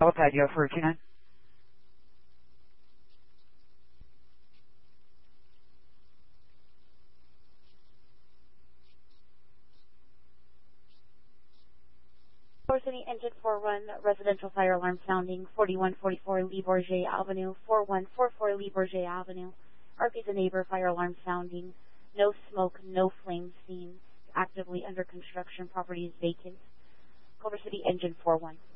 Southside, you have for 29. Culver City Engine 41, residential fire alarm sounding, 4144 Lee Bourget Avenue, 4144 Lee Bourget Avenue. RP's a neighbor, fire alarm sounding, no smoke, no flames seen, actively under construction, property is vacant. Culver City Engine 41.